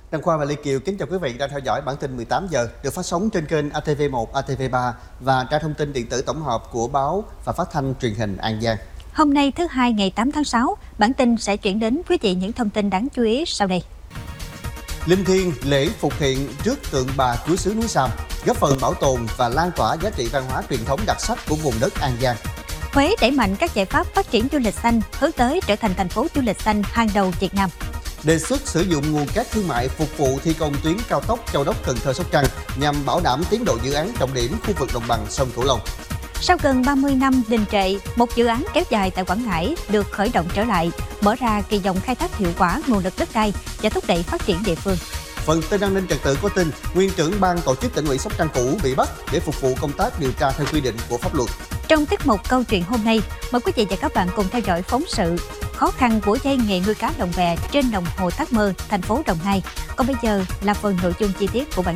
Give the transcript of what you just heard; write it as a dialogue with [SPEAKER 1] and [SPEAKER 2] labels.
[SPEAKER 1] Đăng Khoa và Lê Kiều kính chào quý vị đang theo dõi bản tin 18 giờ được phát sóng trên kênh ATV1, ATV3 và trang thông tin điện tử tổng hợp của báo và phát thanh truyền hình An Giang.
[SPEAKER 2] Hôm nay thứ Hai ngày 8 tháng 6, bản tin sẽ chuyển đến quý vị những thông tin đáng chú ý sau đây.
[SPEAKER 1] Linh thiêng lễ phục hiện trước tượng bà Chúa xứ núi Sam, góp phần bảo tồn và lan tỏa giá trị văn hóa truyền thống đặc sắc của vùng đất An Giang.
[SPEAKER 2] Huế đẩy mạnh các giải pháp phát triển du lịch xanh, hướng tới trở thành thành phố du lịch xanh hàng đầu Việt Nam.
[SPEAKER 1] Đề xuất sử dụng nguồn cát thương mại phục vụ thi công tuyến cao tốc Châu Đốc - Cần Thơ - Sóc Trăng nhằm bảo đảm tiến độ dự án trọng điểm khu vực đồng bằng sông Cửu Long.
[SPEAKER 2] Sau gần 30 năm đình trệ, một dự án kéo dài tại Quảng Ngãi được khởi động trở lại, mở ra kỳ vọng khai thác hiệu quả nguồn lực đất đai và thúc đẩy phát triển địa phương.
[SPEAKER 1] Phần tin an ninh trật tự có tin nguyên trưởng ban tổ chức tỉnh ủy Sóc Trăng cũ bị bắt để phục vụ công tác điều tra theo quy định của pháp luật.
[SPEAKER 2] Trong tiết mục câu chuyện hôm nay, mời quý vị và các bạn cùng theo dõi phóng sự khó khăn của dây nghề nuôi cá lồng bè trên đồng hồ Thác Mơ, thành phố Đồng Nai. Còn bây giờ là phần nội dung chi tiết của bản